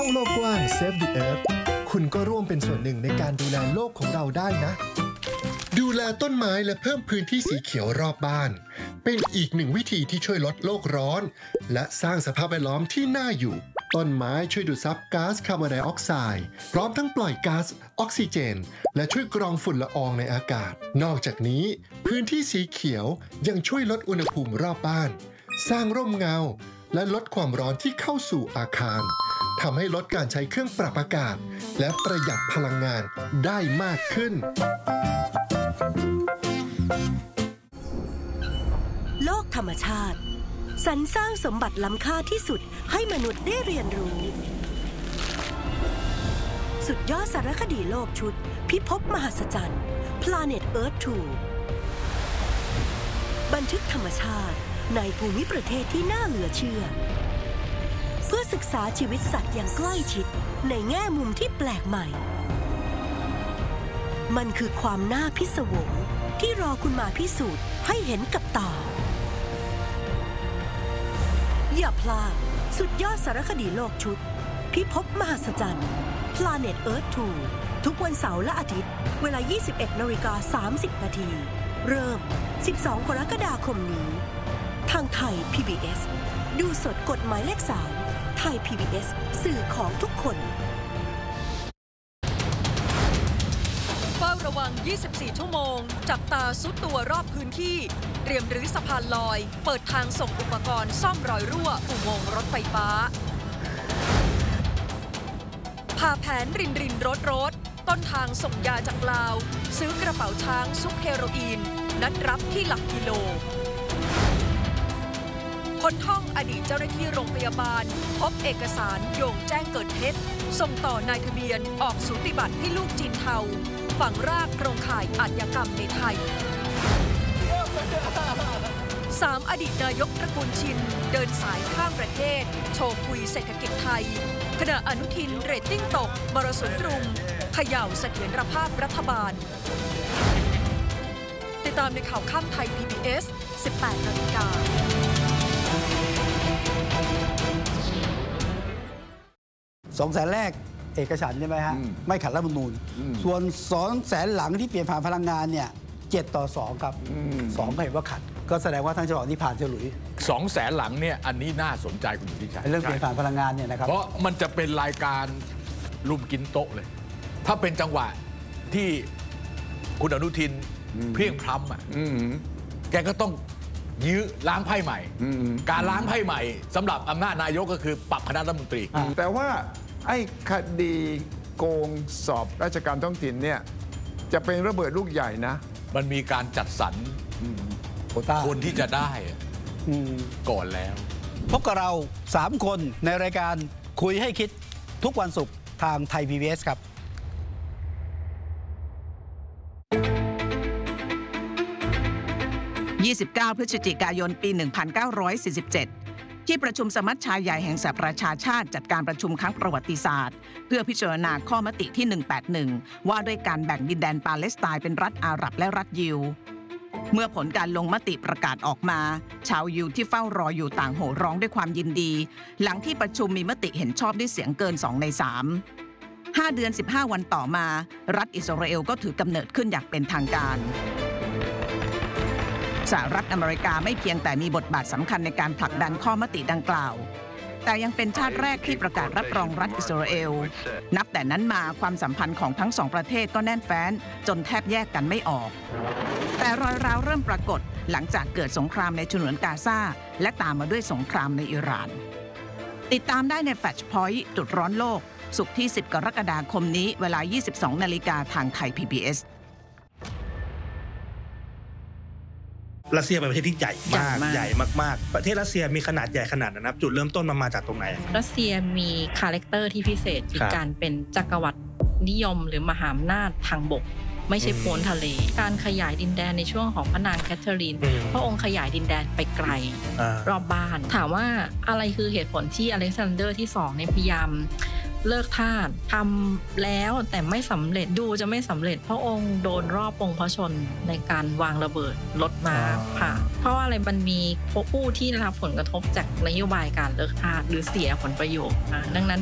องโลกกว้าง Save the Earth คุณก็ร่วมเป็นส่วนหนึ่งในการดูแลโลกของเราได้นะดูแลต้นไม้และเพิ่มพื้นที่สีเขียวรอบบ้านเป็นอีกหนึ่งวิธีที่ช่วยลดโลกร้อนและสร้างสภาพแวดล้อมที่น่าอยู่ต้นไม้ช่วยดูดซับก๊าซคาร์บอนไดออกไซด์พร้อมทั้งปล่อยก๊าซออกซิเจนและช่วยกรองฝุ่นละอองในอากาศนอกจากนี้พื้นที่สีเขียวยังช่วยลดอุณหภูมิรอบบ้านสร้างร่มเงาและลดความร้อนที่เข้าสู่อาคารทำให้ลดการใช้เครื่องปรับอากาศและประหยัดพลังงานได้มากขึ้นโลกธรรมชาติสรรสร้างสมบัติล้ำค่าที่สุดให้มนุษย์ได้เรียนรู้สุดยอดสารคดีโลกชุดพิภพมหัศจรรย์ Planet Earth 2 บันทึกธรรมชาติในภูมิประเทศที่น่าเหลือเชื่อเพื่อศึกษาชีวิตสัตว์อย่างใกล้ชิดในแง่มุมที่แปลกใหม่มันคือความน่าพิศวงที่รอคุณมาพิสูจน์ให้เห็นกับตาอย่าพลาดสุดยอดสารคดีโลกชุดพิภพมหัศจรรย์ Planet Earth 2 ทุกวันเสาร์และอาทิตย์เวลา 21:30 น.เริ่ม 12 กรกฎาคมนี้ทางไทย PBS ดูสดกฎหมายเลข 3 ไทย PBS สื่อของทุกคนเฝ้าระวัง 24 ชั่วโมงจับตาซุดตัวรอบพื้นที่เตรียมรื้อสะพานลอยเปิดทางส่งอุปกรณ์ซ่อมรอยรั่วอุโมงค์รถไฟฟ้าพาแผนรินรถต้นทางส่งยาจากลาวซื้อกระเป๋าช้างซุกเฮโรอีนนัดรับที่หลักกิโลพ้นห้องอดีตเจ้าหน้าที่โรงพยาบาลพบเอกสารโยงแจ้งเกิดเท็จส่งต่อนายทะเบียนออกสูติบัตรให้ลูกจีนเทาฝังรากโครงข่ายอาชญากรรมในไทย3 อดีตนายกตระกูลชินเดินสายข้ามประเทศโชว์คุยเศรษฐกิจไทยขณะอนุทินเรตติ้งตกมรสุมรุมเขย่าเสถียรภาพรัฐบาลติดตามในข่าวค่ำไทย PBS 18 นาฬิกา 200,000 แรกเอกฉันท์ใช่ไหมฮะไม่ขัดรัฐธรรมนูญส่วน200,000 หลังที่เปลี่ยนผ่านพลังงานเนี่ย7-2ครับ2ก็เห็นว่าขัดก็แสดงว่าทั้งฉบับนี้ผ่านฉลุย 200,000 หลังเนี่ยอันนี้น่าสนใจคุณพิชัยเรื่องเปลี่ยนผ่านพลังงานเนี่ยนะครับเพราะมันจะเป็นรายการลุมกินโต๊ะเลยถ้าเป็นจังหวะที่คุณอนุทินเพียงพล้ำอ่ะแกก็ต้องยื้อล้างไพ่ใหม่การล้างไพ่ใหม่สำหรับอำนาจนายกก็คือปรับคณะรัฐมนตรีแต่ว่าไอ้คดีโกงสอบราชการท้องถิ่นเนี่ยจะเป็นระเบิดลูกใหญ่นะมันมีการจัดสรรคนที่จะได้ก่อนแล้วพบกับเรา3 คนในรายการคุยให้คิดทุกวันศุกร์ทางไทย PBS ครับ 29 พฤศจิกายน ปี 1947 ที่ประชุมสมัชชาใหญ่แห่งสหประชาชาติจัดการประชุมครั้งประวัติศาสตร์เพื่อพิจารณาข้อมติที่ 181 ว่าด้วยการแบ่งดินแดนปาเลสไตน์เป็นรัฐอาหรับและรัฐยิวเมื่อผลการลงมติประกาศออกมาชาวยิวที่เฝ้ารออยู่ต่างโห่ร้องด้วยความยินดีหลังที่ประชุมมีมติเห็นชอบด้วยเสียงเกิน 2 ใน 3 5 เดือน 15 วันต่อมารัฐอิสราเอลก็ถือกำเนิดขึ้นอย่างเป็นทางการสหรัฐอเมริกาไม่เพียงแต่มีบทบาทสำคัญในการผลักดันข้อมติดังกล่าวแต่ยังเป็นชาติแรกที่ประกาศรับรองรัฐอิสราเอลนับแต่นั้นมาความสัมพันธ์ของทั้ง2 ประเทศก็แน่นแฟ้นจนแทบแยกกันไม่ออกแต่รอยร้าวเริ่มปรากฏหลังจากเกิดสงครามในฉนวนกาซาและตามมาด้วยสงครามในอิหร่านติดตามได้ใน Flash Point จุดร้อนโลกศุกร์ที่ 10 กรกฎาคมนี้เวลา 22 นาฬิกาทางไทย PBS รัสเซียเป็นประเทศที่ใหญ่มากใหญ่มากๆประเทศรัสเซียมีขนาดใหญ่ขนาดนั้นนะจุดเริ่มต้นมันมาจากตรงไหนรัสเซียมีคาแรคเตอร์ที่พิเศษคือการเป็นจักรวรรดินิยมหรือมหาอำนาจทางบกไม่ใช่พ้นทะเลการขยายดินแดนในช่วงของพระนางแคทเธอรีนพระองค์ขยายดินแดนไปไกลรอบบ้านถามว่าอะไรคือเหตุผลที่อเล็กซานเดอร์ที่2เนี่ยพยายามเลิกทาสทำแล้วแต่ไม่สำเร็จดูจะไม่สำเร็จพระองค์โดนรอบปงพระชนในการวางระเบิดรถม้าค่ะเพราะว่าอะไรมันมีผู้ที่ได้รับผลกระทบจากนโยบายการเลิกทาสหรือเสียผลประโยชน์ดังนั้น